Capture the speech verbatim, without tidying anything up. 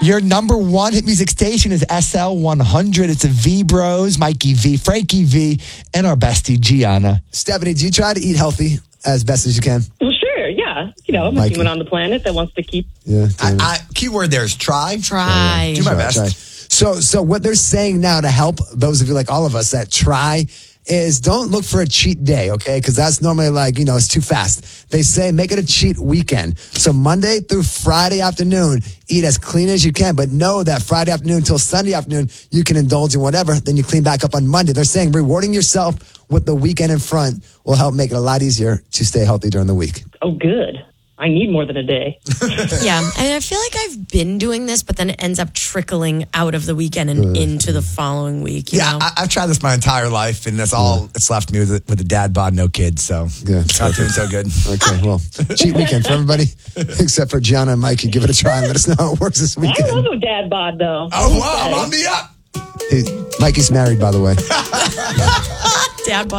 Your number one hit music station is S L one hundred. It's a V Bros, Mikey V, Frankie V, and our bestie, Gianna. Stephanie, do you try to eat healthy as best as you can? Well, sure, yeah. You know, I'm Mikey. a human on the planet that wants to keep... Yeah. I, I, key word there is try. Try. Do my Try, best. try. So, so what they're saying now to help those of you like all of us that try is don't look for a cheat day, okay? Because that's normally like, you know, it's too fast. They say make it a cheat weekend. So Monday through Friday afternoon, eat as clean as you can, but know that Friday afternoon till Sunday afternoon, you can indulge in whatever, then you clean back up on Monday. They're saying rewarding yourself with the weekend in front will help make it a lot easier to stay healthy during the week. Oh, good. I need more than a day. Yeah, and I feel like I've been doing this, but then it ends up trickling out of the weekend and into the following week. You Yeah, know? I, I've tried this my entire life, and that's all it's left me with, a- with a dad bod, no kids. So, Yeah. not doing so good. Okay, well, cheat weekend for everybody, except for Gianna and Mikey. Give it a try and let us know how it works this I weekend. love a dad bod, though. Oh, wow, I'm on the up. Hey, Mikey's married, by the way. Dad